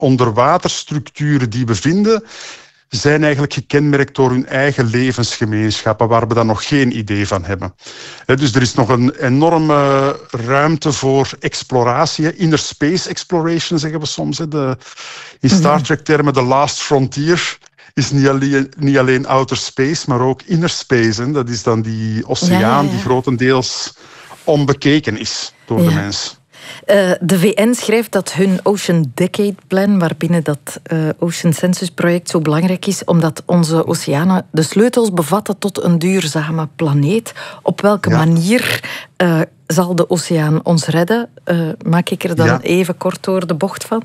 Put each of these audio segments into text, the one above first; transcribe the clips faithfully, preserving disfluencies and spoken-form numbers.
onderwaterstructuren die we vinden, zijn eigenlijk gekenmerkt door hun eigen levensgemeenschappen, waar we dan nog geen idee van hebben. Dus er is nog een enorme ruimte voor exploratie. Inner space exploration zeggen we soms. De, in Star Trek-termen de last frontier is niet alleen, niet alleen outer space, maar ook inner space. Hè. Dat is dan die oceaan ja, ja, ja. die grotendeels onbekeken is door ja. de mens. Uh, de V N schrijft dat hun Ocean Decade Plan, waarbinnen dat uh, Ocean Census project zo belangrijk is, omdat onze oceanen de sleutels bevatten tot een duurzame planeet. Op welke ja. manier uh, zal de oceaan ons redden? Uh, maak ik er dan ja. even kort door de bocht van?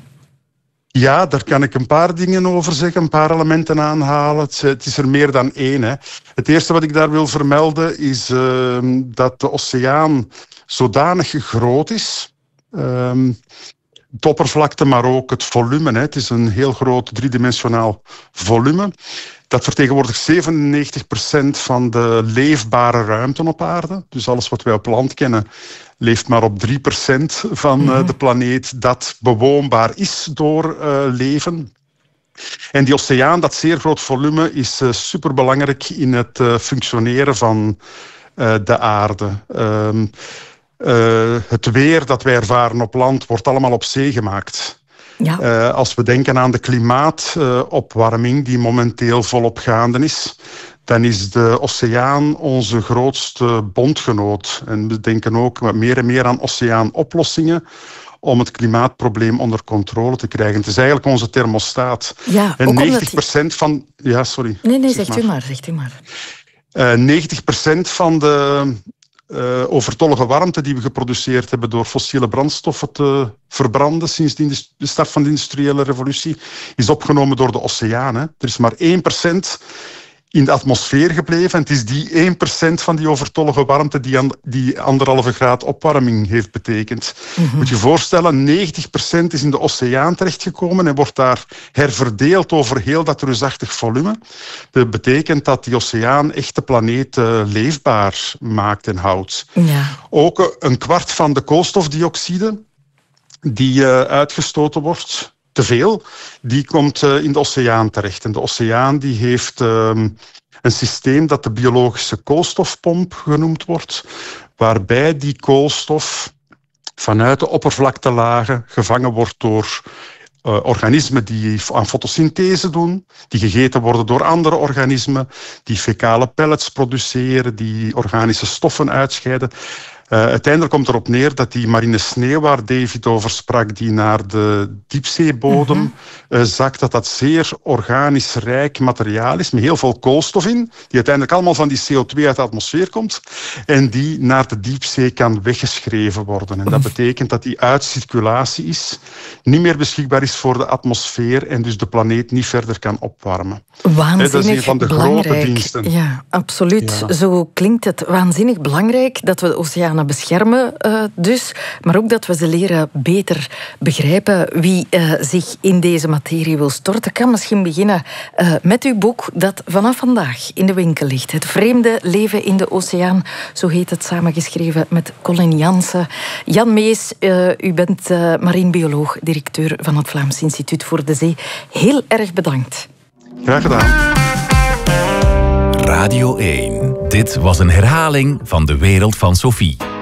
Ja, daar kan ik een paar dingen over zeggen, een paar elementen aanhalen. Het, het is er meer dan één. Hè. Het eerste wat ik daar wil vermelden is uh, dat de oceaan zodanig groot is. Um, het oppervlakte, maar ook het volume. Hè. Het is een heel groot driedimensionaal volume. Dat vertegenwoordigt zevenennegentig procent van de leefbare ruimte op aarde. Dus alles wat wij op land kennen, leeft maar op drie procent van uh, de planeet dat bewoonbaar is door uh, leven. En die oceaan, dat zeer groot volume, is uh, superbelangrijk in het uh, functioneren van uh, de aarde. Um, Uh, het weer dat wij ervaren op land wordt allemaal op zee gemaakt. Ja. Uh, als we denken aan de klimaatopwarming uh, die momenteel volop gaande is, dan is de oceaan onze grootste bondgenoot. En we denken ook meer en meer aan oceaanoplossingen om het klimaatprobleem onder controle te krijgen. Het is eigenlijk onze thermostaat. Ja, en negentig procent van... Ja, sorry. Nee, nee, zegt u maar, zegt u maar. Uh, negentig procent van de... Uh, overtollige warmte die we geproduceerd hebben door fossiele brandstoffen te verbranden sinds de start van de industriële revolutie, is opgenomen door de oceaan. Hè. Er is maar één procent in de atmosfeer gebleven. En het is die één procent van die overtollige warmte die, an, die anderhalve graad opwarming heeft betekend. Mm-hmm. Moet je je voorstellen, negentig procent is in de oceaan terechtgekomen en wordt daar herverdeeld over heel dat reusachtig volume. Dat betekent dat die oceaan echt de planeet uh, leefbaar maakt en houdt. Ja. Ook een kwart van de koolstofdioxide die uh, uitgestoten wordt, te veel, die komt uh, in de oceaan terecht. En de oceaan die heeft uh, een systeem dat de biologische koolstofpomp genoemd wordt, waarbij die koolstof vanuit de oppervlaktelagen gevangen wordt door uh, organismen die aan fotosynthese doen, die gegeten worden door andere organismen, die fecale pellets produceren, die organische stoffen uitscheiden. Uh, uiteindelijk komt erop neer dat die marine sneeuw waar David over sprak, die naar de diepzeebodem mm-hmm. uh, zakt, dat dat zeer organisch rijk materiaal is, met heel veel koolstof in, die uiteindelijk allemaal van die C O twee uit de atmosfeer komt en die naar de diepzee kan weggeschreven worden. En dat betekent dat die uit circulatie is, niet meer beschikbaar is voor de atmosfeer en dus de planeet niet verder kan opwarmen. Waanzinnig dat is een van de belangrijk. Grote diensten. Ja, absoluut. Ja. Zo klinkt het. Waanzinnig belangrijk dat we de oceaan beschermen uh, dus, maar ook dat we ze leren beter begrijpen. Wie uh, zich in deze materie wil storten, kan misschien beginnen uh, met uw boek dat vanaf vandaag in de winkel ligt. Het vreemde leven in de oceaan, zo heet het, samengeschreven met Colin Jansen. Jan Mees, uh, u bent uh, marinebioloog, directeur van het Vlaams Instituut voor de Zee. Heel erg bedankt. Graag gedaan. Radio één. Dit was een herhaling van De Wereld van Sophie.